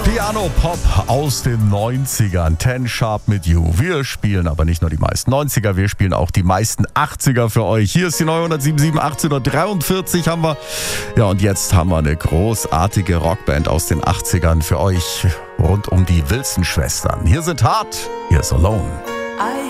Piano-Pop aus den 90ern. 10 Sharp mit You. Wir spielen aber nicht nur die meisten 90er, wir spielen auch die meisten 80er für euch. Hier ist die neue 177, 1843 haben wir. Ja, und jetzt haben wir eine großartige Rockband aus den 80ern für euch rund um die Wilson-Schwestern. Hier sind Hart, hier ist Alone.